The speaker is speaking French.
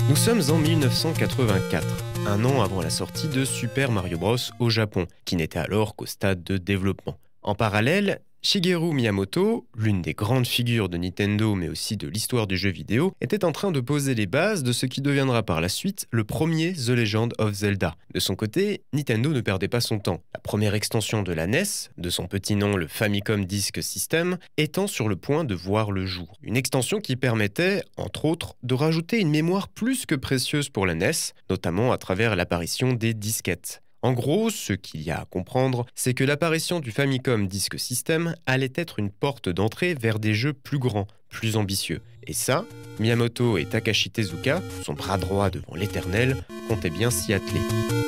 Nous sommes en 1984, un an avant la sortie de Super Mario Bros. Au Japon, qui n'était alors qu'au stade de développement. En parallèle, Shigeru Miyamoto, l'une des grandes figures de Nintendo mais aussi de l'histoire du jeu vidéo, était en train de poser les bases de ce qui deviendra par la suite le premier The Legend of Zelda. De son côté, Nintendo ne perdait pas son temps. La première extension de la NES, de son petit nom le Famicom Disk System, étant sur le point de voir le jour. Une extension qui permettait, entre autres, de rajouter une mémoire plus que précieuse pour la NES, notamment à travers l'apparition des disquettes. En gros, ce qu'il y a à comprendre, c'est que l'apparition du Famicom Disk System allait être une porte d'entrée vers des jeux plus grands, plus ambitieux. Et ça, Miyamoto et Takashi Tezuka, son bras droit devant l'éternel, comptaient bien s'y atteler.